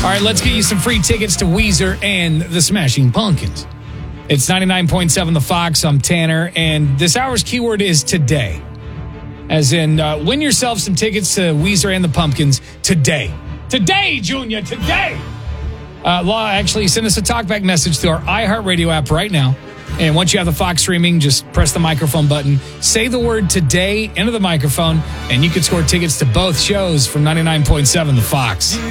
right, let's get you some free tickets to Weezer and the Smashing Pumpkins. It's 99.7 The Fox. I'm Tanner, and this hour's keyword is today. As in, win yourself some tickets to Weezer and the Pumpkins today. Today, Junior, today! Law, actually, send us a talkback message through our iHeartRadio app right now. And once you have the Fox streaming, just press the microphone button, say the word today into the microphone, and you can score tickets to both shows from 99.7 The Fox.